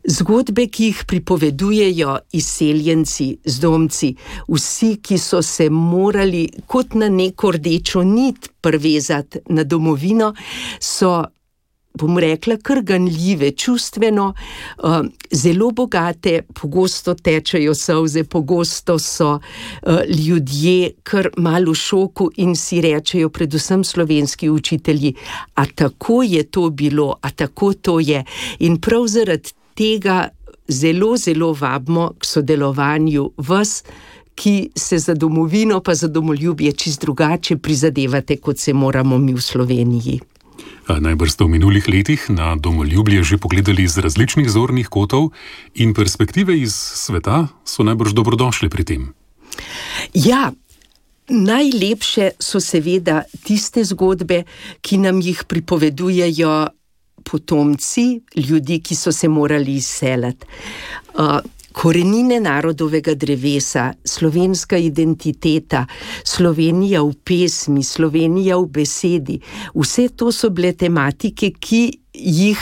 Zgodbe, ki jih pripovedujejo izseljenci, zdomci, vsi, ki so se morali kot na neko rdečo nit privezati na domovino, so, bom rekla, kar ganljive, čustveno, zelo bogate, pogosto tečejo solze, pogosto so ljudje kar malo v šoku in si rečejo, predvsem slovenski učitelji, a tako je to bilo, a tako to je. In prav zaradi tega zelo, zelo vabimo k sodelovanju vas, ki se za domovino pa za domoljubje čisto drugače prizadevate, kot se moramo mi v Sloveniji. Najbrž ste v minulih letih na domoljublje že pogledali iz različnih zornih kotov in perspektive iz sveta so najbrž dobrodošle pri tem. Ja, najlepše so seveda tiste zgodbe, ki nam jih pripovedujejo potomci, ljudi, ki so se morali izseliti. Korenine narodovega drevesa, slovenska identiteta, Slovenija v pesmi, Slovenija v besedi, vse to so bile tematike, ki jih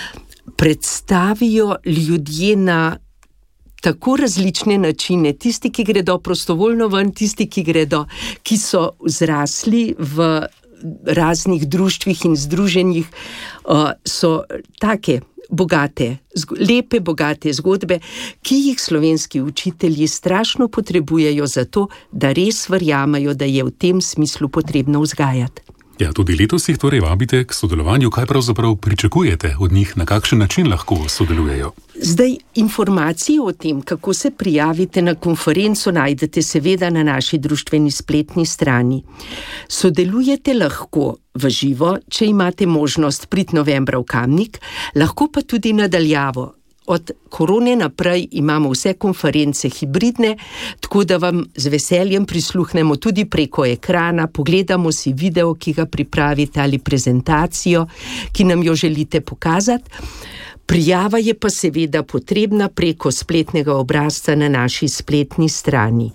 predstavijo ljudje na tako različne načine. Tisti, ki gredo prostovoljno ven, tisti, ki so zrasli v raznih društvih in združenjih, so take bogate, lepe, bogate zgodbe, ki jih slovenski učitelji strašno potrebujejo za to, da res verjamajo, da je v tem smislu potrebno vzgajati. Ja, tudi letos jih torej vabite k sodelovanju. Kaj pravzaprav pričakujete od njih, na kakšen način lahko sodelujejo? Zdaj, informacije o tem, kako se prijavite na konferenco, najdete seveda na naši društveni spletni strani. Sodelujete lahko v živo, če imate možnost priti novembra v Kamnik, lahko pa tudi nadaljavo. Od korone naprej imamo vse konference hibridne, tako da vam z veseljem prisluhnemo tudi preko ekrana, pogledamo si video, ki ga pripravite, ali prezentacijo, ki nam jo želite pokazati. Prijava je pa seveda potrebna preko spletnega obrazca na naši spletni strani.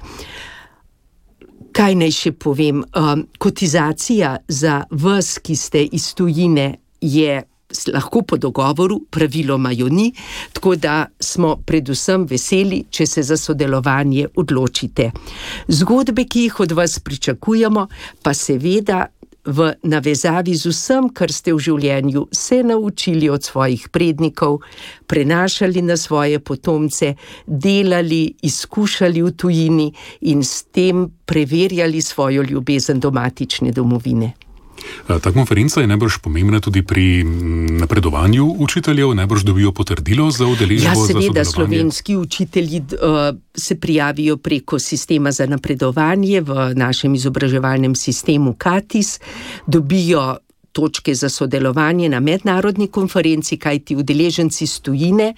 Kaj naj še povem? Kotizacija za vas, ki ste iz tujine, je lahko po dogovoru, praviloma jo ni, tako da smo predvsem veseli, če se za sodelovanje odločite. Zgodbe, ki jih od vas pričakujemo, pa seveda v navezavi z vsem, kar ste v življenju se naučili od svojih prednikov, prenašali na svoje potomce, delali, izkušali v tujini in s tem preverjali svojo ljubezen do matične domovine. Ta konferenca je najbrž pomembna tudi pri napredovanju učiteljev, najbrž dobijo potrdilo za udeležbo, za sodelovanje. Ja, seveda, slovenski učitelji se prijavijo preko sistema za napredovanje v našem izobraževalnem sistemu KATIS, dobijo točke za sodelovanje na mednarodni konferenci, kajti udeleženci iz tujine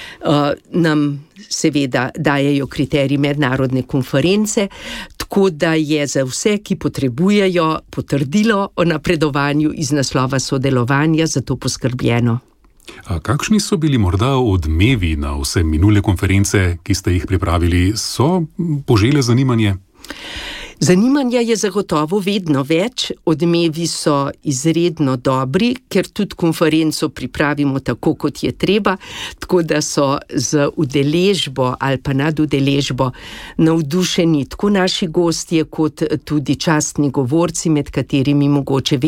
nam seveda dajejo kriterij mednarodne konference, tako da je za vse, ki potrebujejo potrdilo o napredovanju iz naslova sodelovanja, za to poskrbljeno. Kakšni so bili morda odmevi na vse minule konference, ki ste jih pripravili? So požele zanimanje? Zanimanja je zagotovo vedno več, odmevi so izredno dobri, ker tudi konferenco pripravimo tako, kot je treba, tako da so z udeležbo ali pa nad udeležbo navdušeni tako naši gostje, kot tudi častni govorci, med katerimi mogoče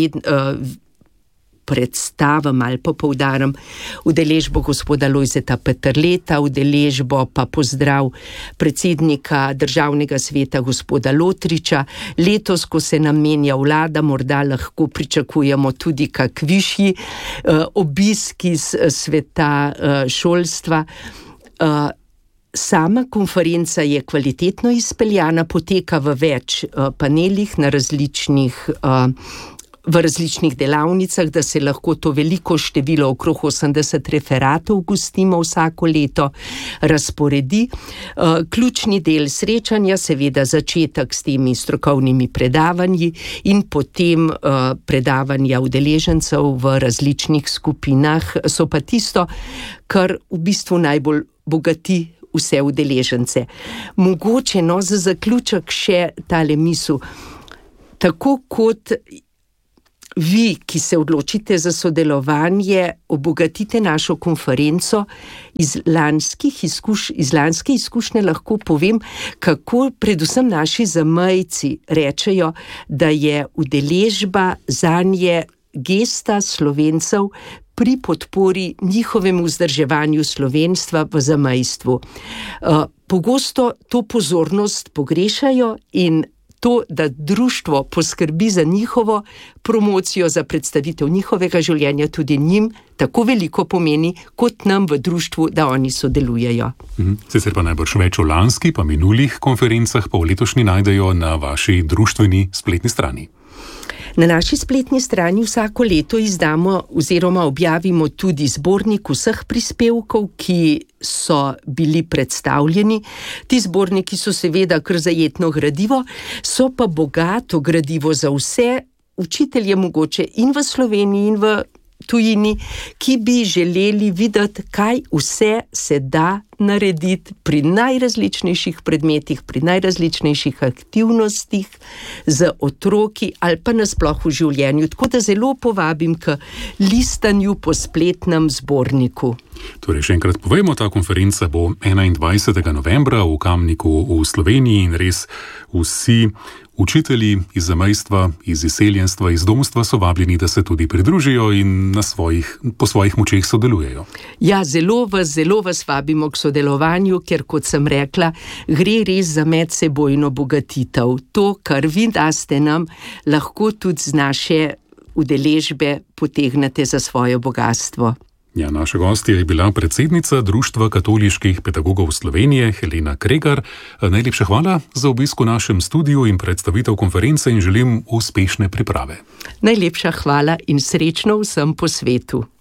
predstavam ali pa poudaram udeležbo gospoda Lojzeta Peterleta, udeležbo pa pozdrav predsednika Državnega sveta gospoda Lotriča. Letos, ko se nam menja vlada, morda lahko pričakujemo tudi kak višji obisk iz sveta šolstva. Sama konferenca je kvalitetno izpeljana, poteka v več panelih v različnih delavnicah, da se lahko to veliko število, okrog 80 referatov gostimo vsako leto, razporedi. Ključni del srečanja, seveda začetek s temi strokovnimi predavanji in potem predavanja udeležencev v različnih skupinah, so pa tisto, kar v bistvu najbolj bogati vse udeležence. Mogoče za zaključek še tale misel. Tako kot vi, ki se odločite za sodelovanje, obogatite našo konferenco. Iz lanske izkušnje lahko povem, kako predvsem naši zamejci rečejo, da je udeležba zanje gesta Slovencev pri podpori njihovemu vzdrževanju slovenstva v zamejstvu. Pogosto to pozornost pogrešajo in to, da društvo poskrbi za njihovo promocijo, za predstavitev njihovega življenja, tudi njim tako veliko pomeni, kot nam v društvu, da oni sodelujejo. Sicer pa najbrž več o lanski, pa minulih konferencah, pa v letošnji najdejo na vaši društveni spletni strani. Na naši spletni strani vsako leto izdamo oziroma objavimo tudi zbornik vseh prispevkov, ki so bili predstavljeni. Ti zborniki so seveda kar zajetno gradivo, so pa bogato gradivo za vse učitelje mogoče in v Sloveniji in v tujini, ki bi želeli videti, kaj vse se da narediti pri najrazličnejših predmetih, pri najrazličnejših aktivnostih z otroki ali pa nasploh v življenju. Tako da zelo povabim k listanju po spletnem zborniku. Torej, še enkrat povejmo, ta konferenca bo 21. novembra v Kamniku v Sloveniji in res vsi učitelji iz zamejstva, iz izseljenstva, iz domstva so vabljeni, da se tudi pridružijo in po svojih močeh sodelujejo. Ja, zelo vas vabimo k sodelovanju, ker, kot sem rekla, gre res za medsebojno bogatitev. To, kar vi daste nam, lahko tudi z naše udeležbe potegnete za svoje bogatstvo. Ja, naša gostja je bila predsednica Društva katoliških pedagogov Slovenije, Helena Kregar. Najlepša hvala za obisk v našem studiu in predstavitev konference in želim uspešne priprave. Najlepša hvala in srečno vsem po svetu.